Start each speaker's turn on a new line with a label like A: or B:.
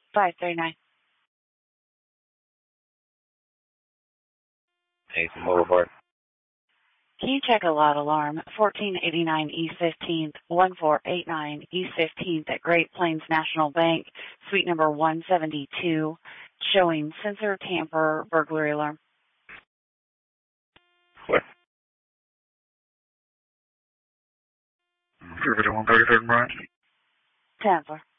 A: 539.
B: Nathan Boulevard.
A: Can you check a lot alarm 1489 East 15th, 1489 East 15th at Great Plains National Bank, suite number 172, showing sensor tamper burglary alarm?
B: What?
C: 133rd Branch.
A: 10-4.